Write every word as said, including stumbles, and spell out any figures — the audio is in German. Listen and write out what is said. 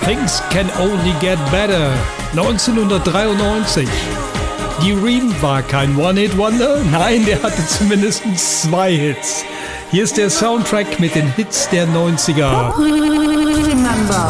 Things Can Only Get Better, neunzehnhundertdreiundneunzig. D-Ream war kein One-Hit-Wonder, nein, der hatte zumindest zwei Hits. Hier ist der Soundtrack mit den Hits der neunziger.